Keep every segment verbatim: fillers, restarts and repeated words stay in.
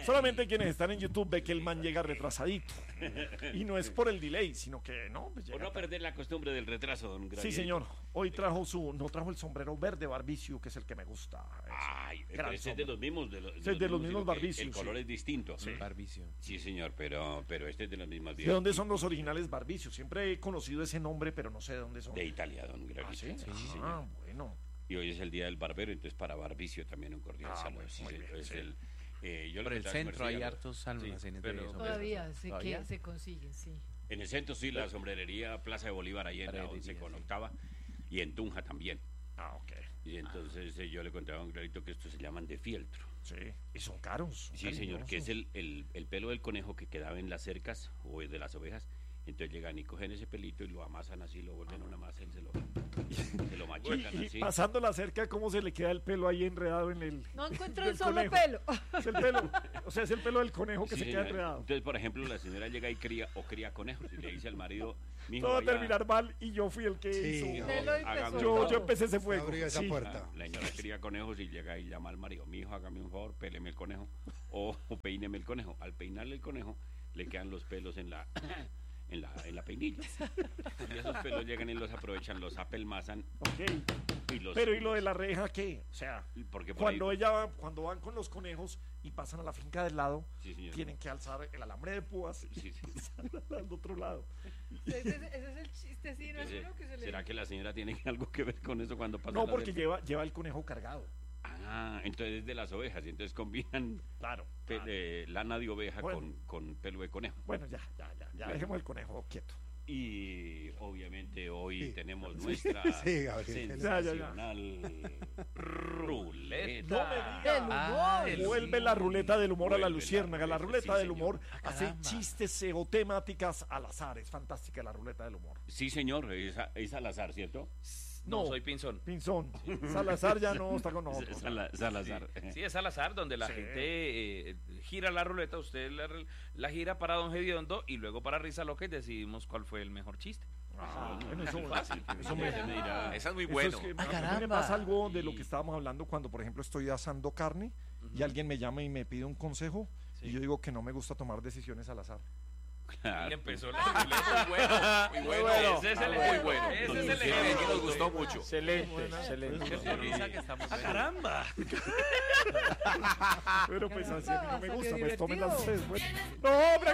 Solamente quienes están en YouTube ve que el man llega retrasadito. Y no es por el delay, sino que no. Pues por no tarde. Perder la costumbre del retraso, don Graviel. Sí, señor. Hoy trajo su, no trajo el sombrero verde Barbicio, que es el que me gusta. Ay, pero ese es de los mismos. De los, de es de los, los mismos Barbicios. El color sí. es distinto. Sí. Barbicio. Sí, señor, pero, pero este es de las mismas. ¿De dónde son los originales Barbicios? Siempre he conocido ese nombre, pero no sé de dónde son. De Italia, don Graviel. ¿Ah, sí? Sí, ah, señor. bueno. Y hoy es el día del barbero, entonces para Barbicio también un cordial Ah, saludo. bueno, Sí, muy sí, bien, es sí. el, eh, yo Por le el contaba a centro hay Comercial, hartos sí, almacenes pero- de eso. Todavía se, ¿Todavía? que, se consiguen, sí. En el centro sí, la sombrerería Plaza de Bolívar, ahí en la Heredia, once con sí. octava, y en Tunja también. Ah, ok. Y entonces eh, yo le contaba a un clarito que estos se llaman de fieltro. Sí. Y son caros. Son Sí, señor, que es cariñosos. el, el, el pelo del conejo que quedaba en las cercas o de las ovejas. Entonces llegan y cogen ese pelito y lo amasan así, lo vuelven una masa y se lo, se lo machacan Y, y así. pasando la cerca, ¿cómo se le queda el pelo ahí enredado en el... No encuentro del un solo conejo? pelo. Es el pelo, o sea, es el pelo del conejo que Sí, se queda señor. enredado. Entonces, por ejemplo, la señora llega y cría o cría conejos y le dice al marido, mijo, Todo va a vaya- terminar mal y yo fui el que Sí, hizo. no. Usted lo empezó Hágame- Yo, todo. yo empecé ese fuego. Abrió esa sí. puerta. La señora cría conejos y llega y llama al marido, mi hijo, hágame un favor, péleme el conejo o, o peíneme el conejo. Al peinarle el conejo, le quedan los pelos en la en la, en la peinilla. Y esos pelos llegan y los aprovechan, los apelmazan Ok. y los... Pero ¿y lo de la reja qué? O sea, Porque por cuando ahí- ella va- cuando van con los conejos y pasan a la finca del lado, Sí, señor. tienen que alzar el alambre de púas y Sí, sí. al otro lado. Ese, es- ese es el chiste, sí, no es Entonces, uno que se le... ¿será que la señora tiene algo que ver con eso cuando pasa No, la porque cerca? lleva, lleva el conejo cargado. Ah, entonces es de las ovejas, y entonces combinan Claro. pe- claro. eh, lana de oveja Bueno. con, con pelo de conejo. Bueno, ya, ya, ya, ya Bueno. dejemos el conejo quieto. Y obviamente hoy Sí. tenemos nuestra Sí, Gabriel. sensacional ruleta. No me diga. Del humor. Ah, el- Vuelve la ruleta del humor a la Vuelve la luciérnaga. La ruleta, ruleta sí, del humor señor. Ah, hace caramba. chistes eh, o temáticas al azar. Es fantástica la ruleta del humor. Sí, señor, es, a- es al azar, ¿cierto? No, No. soy Pinzón. Pinzón. Salazar ya no está con nosotros. Sala- Salazar. Sí, es al azar, donde la Sí. gente eh, gira la ruleta, usted la, la gira para Don Gediondo y luego para Risa Loca y decidimos cuál fue el mejor chiste. Ah, bueno, eso, Fácil. eso me, me dirá. Esa es muy eso bueno. es que Ah, a mí me caramba. pasa algo de lo que estábamos hablando cuando, por ejemplo, estoy asando carne y alguien me llama y me pide un consejo Sí. y yo digo que no me gusta tomar decisiones al azar. Claro. Y empezó la ruleta. Muy bueno. Muy bueno. bueno. Ese es el Muy ejemplo. bueno. Ese es el Sí, ejemplo. nos gustó mucho. Excelente, excelente. Qué risa que estamos. ¡Ah, caramba! Pero pues así a mí no me Salió gusta, pues divertido. tomen las ustedes. Bueno. No, hombre,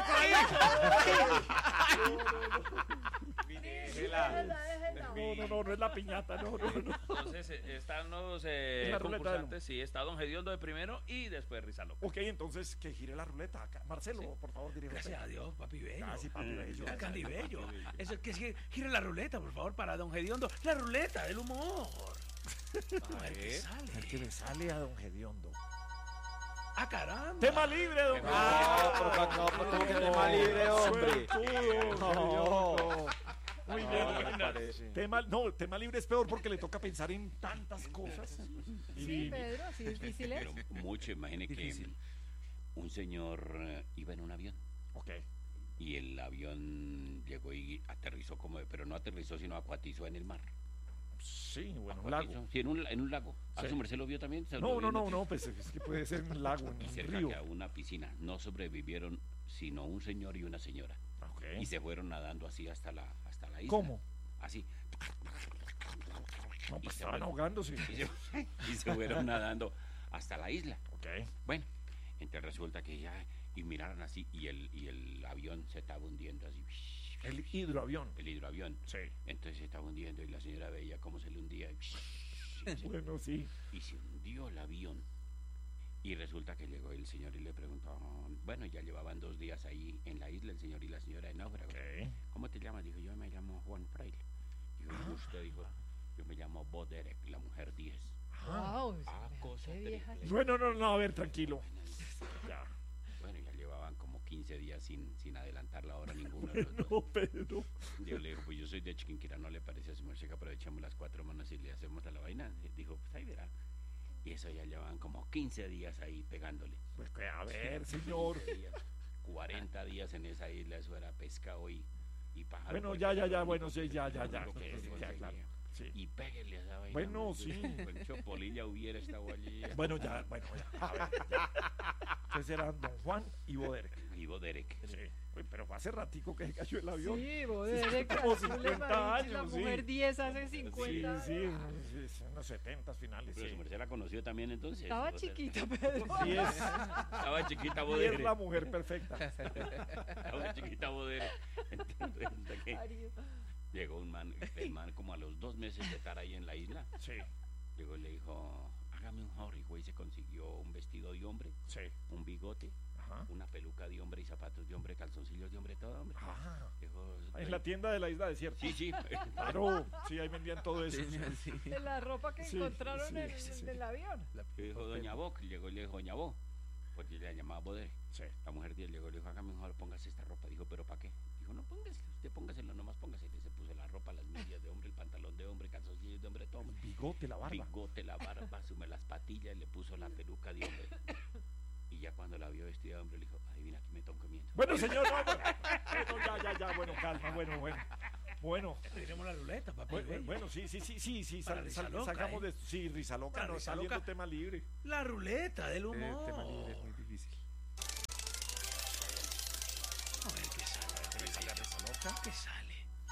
Déjela, déjela. no, no, no, no es la piñata, no, no, no. Entonces eh, están los eh, Es la ruleta del concursantes. Sí, está Don Gediondo de primero y después Risa Loca. Ok, entonces que gire la ruleta acá. Marcelo, por favor, dirige. Gracias a Dios, papi bello. Ah, sí, papi bello. Ah, Candy Bello. Es el que gire, gire la ruleta, por favor, para Don Gediondo. La ruleta del humor. A ver qué sale. El que le sale a don Gediondo. Ah, caramba. Tema libre, don Ah, pero no, pero ¿cómo que tema libre, hombre? Suertudo, Muy bien, No, muy me bien. parece. Tema, no, tema libre es peor porque le toca pensar en tantas cosas. Sí, Pedro, sí, difícil es. Pero mucho, imagine que un señor eh, iba en un avión Ok. y el avión llegó y aterrizó como, pero no aterrizó sino acuatizó en el mar. Sí, bueno, un Acuatizó, lago. sí, en un, en un lago. ¿A Sí. su merced lo vio también? ¿Se lo No, vio no, en la- no, no, pues es que puede ser un lago, en Y un cerca río. que a una piscina. No sobrevivieron sino un señor y una señora. Ok. Y se fueron nadando así hasta la, hasta la isla. ¿Cómo? Así. No, Y pues se estaban fueron- ahogándose. Y se, y se fueron nadando hasta la isla. Ok. Bueno, entonces resulta que ya, y miraron así, y el, y el avión se estaba hundiendo así. El hidroavión. El hidroavión. Sí. Entonces se estaba hundiendo y la señora veía cómo se le hundía. Y se, Bueno, sí. y se hundió el avión. Y resulta que llegó el señor y le preguntó, bueno, ya llevaban dos días ahí en la isla, el señor y la señora de náufrago. Ok. ¿Cómo te llamas? Dijo, yo me llamo Juan Fraile. Dijo, ¿y usted? Dijo, yo me llamo Bo Derek, la mujer diez. Wow, Ah, cosa qué vieja. terrible. Bueno, no, no, a ver, tranquilo. Ya. Bueno, ya llevaban como quince días sin, sin adelantar la hora ninguno de los dos. No, Pedro. Yo le digo, pues yo soy de Chiquinquirá, ¿no le parece a su merced que aprovechamos las cuatro manos y le hacemos a la vaina? Dijo, pues ahí verá. Y eso ya llevaban como quince días ahí pegándole. Pues que a ver, señor. quince días, cuarenta días en esa isla, eso era pescado y, y pájaro. Bueno, porque ya, ya, era ya, lo bueno, único sí, que- ya, ya, ya. lo único que Sí, se ya, conseguía. claro. Sí. Y péguenle a esa vaina. Bueno, hombre. sí. El Chopolilla hubiera estado allí. Bueno, ya, bueno, ya. A ver, ya. Entonces eran Don Juan y Boderek. Ivo Derek. Sí. Uy, pero fue hace ratico que se cayó el avión. Sí, Boderek, como azul, cincuenta amarillo, la años, sí. mujer diez hace Sí, cincuenta. sí, sí, sí, unos setenta finales. Pero Sí. su merced la conoció también entonces. Estaba O sea, chiquita, Pedro. Sí, es, Estaba chiquita y es Bodere. la mujer perfecta. Estaba chiquita Bodere. Entonces, resulta que Ariel. llegó un man, el man como a los dos meses de estar ahí en la isla. Sí, Llegó y le dijo, hágame un favor, hijo, y se consiguió un vestido de hombre, sí. un bigote, Ajá. una peluca de hombre y zapatos de hombre, calzoncillos de hombre, todo hombre. Ah, Dijo, en la tienda de la isla desierta. Sí, sí. Claro, sí, ahí vendían todo eso. Sí. De la ropa que Sí, encontraron sí, en, sí. en el avión. Le dijo Doña Bo, que llegó y le dijo Doña Bo, porque le llamaba Bodere. Sí. La mujer de él llegó y le dijo, hágame un favor, póngase esta ropa. Dijo, ¿pero para qué? Dijo, no, póngase, usted póngaselo, nomás póngase. Y se puso la ropa, las medias de hombre, el pantalón de hombre, calzoncillos de hombre, todo. El bigote, la barba. Bigote, la barba, sume las patillas, le puso la peluca de hombre. Y ya cuando la vio vestida de hombre, le dijo, adivina que me están comiendo. Bueno, señor, no, bueno, bueno, ya, ya, ya, bueno, calma, bueno, bueno. Bueno, Tenemos la ruleta, papi. bueno, bello. bueno, sí, sí, sí, sí, sí, Para sal- risa sal- loca, sacamos ¿eh? de sí, risa loca, Para no, risa saliendo loca. tema libre. La ruleta del humor. tema libre es muy difícil. A ver qué sale. A ver qué sale. Risa loca. ¿Qué sale?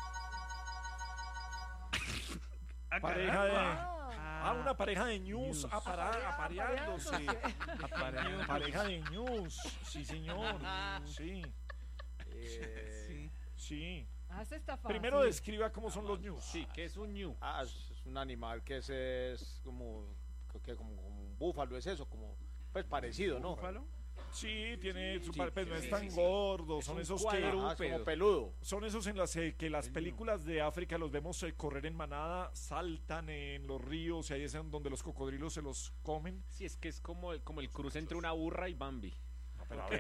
Ah, Pareja de- caramba. Ah, una pareja de news, News. apara- apareándose. Apareándose. Pareja de news, sí, señor, sí, Eh, sí. Ah, esta está fácil. Primero describa cómo son los news. Sí, ¿qué es un ñu? Ah, es es un animal que es, es como, creo que como, como un búfalo, es eso, como, pues parecido, ¿no? ¿Búfalo? Sí, tiene su Sí, par- pues no sí, es tan sí, sí. gordo, Es son un esos cuadrúpedo. que Ah, es como peludo. son esos en las eh, que las películas de África los vemos eh, correr en manada, saltan en los ríos y ahí es en donde los cocodrilos se los comen. Sí, es que es como, el- como el cruce entre una burra y Bambi. No, pero a ver,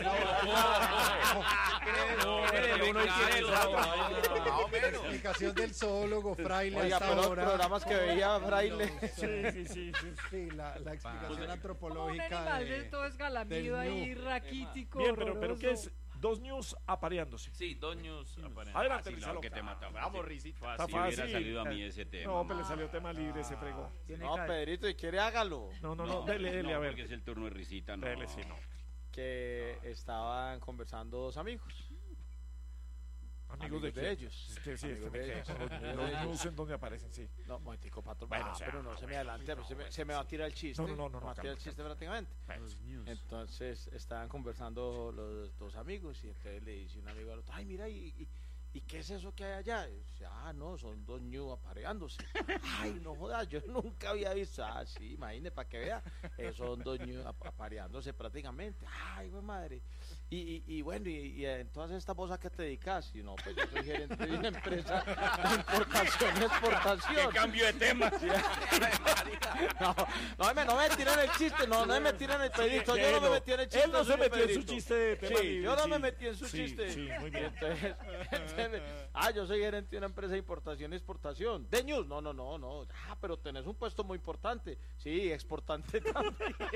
Tiene el uno y tiene el otro. Más o menos. Explicación del zoólogo fraile Oiga, hasta pero los ahora. programas que veía Fraile. sí, sí, sí, sí. Sí, la, la explicación Como un antropológica animal de de... todo esgalamido del ahí, ñu. raquítico. Bien, pero, pero ¿qué es? horroroso. Dos news apareadeándose. Sí, dos news. aparecen. Adelante, Sí, Risa no, loca. que te mata. Vamos, risita. Está Si hubiera fácil. salido a mí ese tema. No, pero le salió tema libre, se fregó. Tiene No, ca- Pedrito, y quiere hágalo. No, no, no, dele, dele, a no, ver. porque es el turno de risita, no. Dele, sí, no. Que estaban conversando dos amigos. Amigos de, de quién? ellos. Este, sí, Amigos este me de queda. ellos. Los, Amigos los de ellos. news en donde aparecen, sí. No, momentico, patrón. Bueno, Ah, o sea, pero no se me bueno, adelante, no, se, me, bueno, se me va a tirar el chiste. No, no, no, no, Me va a no, tirar el calma, chiste prácticamente. Entonces estaban conversando los dos amigos y entonces le dice un amigo al otro, ay, mira, ¿y, y, y qué es eso que hay allá? Y dice, ah, no, son dos ñu apareándose. Ay, no jodas, yo nunca había visto. Ah, sí, imagínese, para que vea. Eh, son dos ñu ap- apareándose prácticamente. Ay, güey, madre. Y, y, y bueno, y, y en todas estas cosas que te dedicas, y no, pues yo soy gerente de una empresa de importación y exportación. ¡Qué cambio de tema! No, no me, no me tiren el chiste, no, no me tiren el pedito, yo no me metí en el chiste. Él no se suyo, metió en su Pedrito. chiste de tema Sí, libre, yo no sí. me metí en su Sí, chiste. sí, muy bien. Entonces, entonces, ah, yo soy gerente de una empresa de importación y exportación. De news, no, no, no, no. Ah, pero tenés un puesto muy importante. Sí, exportante también.